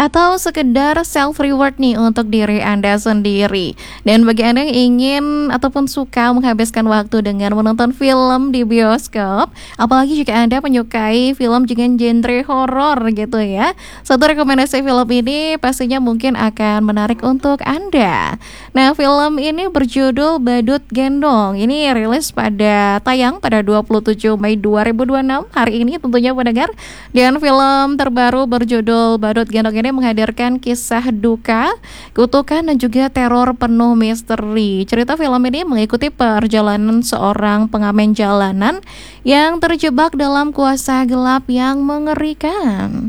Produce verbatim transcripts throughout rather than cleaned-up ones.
atau sekedar self reward nih untuk diri Anda sendiri. Dan bagi Anda yang ingin ataupun suka menghabiskan waktu dengan menonton film di bioskop, apalagi jika Anda menyukai film dengan genre horor gitu ya, satu rekomendasi film ini pastinya mungkin akan menarik untuk Anda. Nah, film ini berjudul Badut Gendong. Ini rilis pada tayang pada dua puluh tujuh Mei dua ribu dua puluh enam hari ini tentunya pendengar. Dan film terbaru berjudul Badut Gendong ini menghadirkan kisah duka, kutukan dan juga teror penuh misteri. Cerita film ini mengikuti perjalanan seorang pengamen jalanan yang terjebak dalam kuasa gelap yang mengerikan.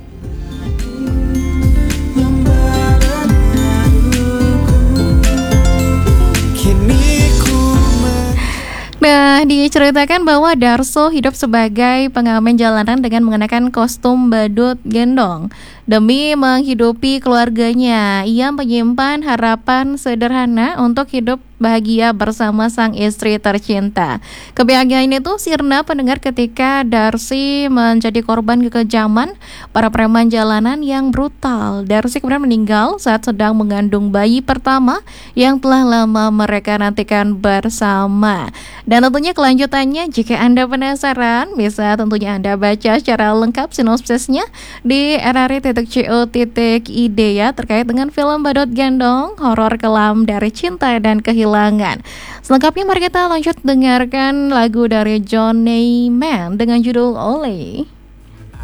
Nah, diceritakan bahwa Darso hidup sebagai pengamen jalanan dengan mengenakan kostum badut gendong. Demi menghidupi keluarganya, ia menyimpan harapan sederhana untuk hidup bahagia bersama sang istri tercinta. Kebahagiaan itu sirna pendengar ketika Darsi menjadi korban kekejaman para preman jalanan yang brutal. Darsi kemudian meninggal saat sedang mengandung bayi pertama yang telah lama mereka nantikan bersama. Dan tentunya kelanjutannya, jika Anda penasaran, bisa tentunya Anda baca secara lengkap sinopsisnya di r r i titik co titik i d ya, terkait dengan film Badut Gendong, horor kelam dari cinta dan kehilangan. Selengkapnya mari kita lanjut dengarkan lagu dari Johnny Man dengan judul Ole.